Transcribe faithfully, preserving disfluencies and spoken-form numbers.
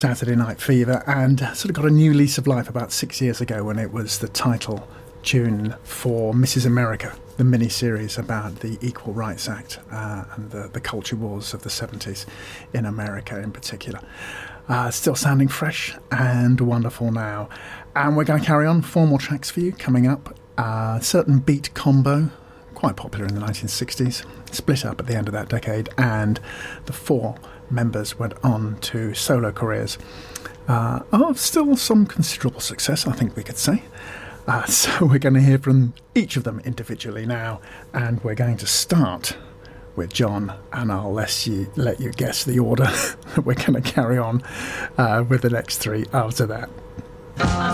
Saturday Night Fever, and sort of got a new lease of life about six years ago when it was the title tune for Missus America, the mini-series about the Equal Rights Act uh, and the, the culture wars of the seventies in America in particular. Uh, still sounding fresh and wonderful now. And we're going to carry on. Four more tracks for you coming up. Uh, certain beat combo, quite popular in the nineteen sixties, split up at the end of that decade, and the four members went on to solo careers uh, of still some considerable success, I think we could say. Uh, so we're going to hear from each of them individually now, and we're going to start with John, and I'll let you, let you guess the order that we're going to carry on uh, with the next three after that.